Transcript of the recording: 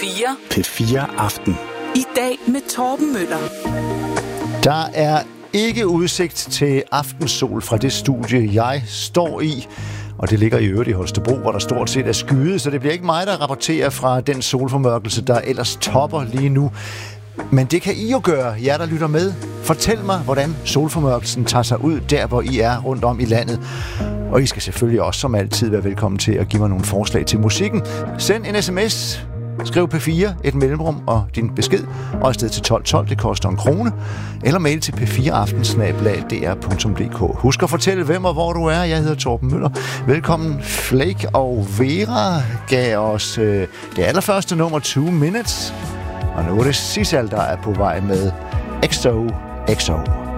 P4. P4 Aften. I dag med Torben Møller. Der er ikke udsigt til aftensol fra det studie, jeg står i. Og det ligger i øvrigt i Holstebro, hvor der stort set er skyet, så det bliver ikke mig, der rapporterer fra den solformørkelse, der ellers topper lige nu. Men det kan I jo gøre, jer der lytter med. Fortæl mig, hvordan solformørkelsen tager sig ud der, hvor I er rundt om i landet. Og I skal selvfølgelig også som altid være velkommen til at give mig nogle forslag til musikken. Send en sms, skriv P4, et mellemrum og din besked, og afsted til 1212, det koster 1 krone. Eller mail til p4aften@dr.dk. Husk at fortælle, hvem og hvor du er. Jeg hedder Torben Møller. Velkommen. Flake og Vera gav os det allerførste nummer 2 Minutes. Og nu er det Sissal, der er på vej med XOXO.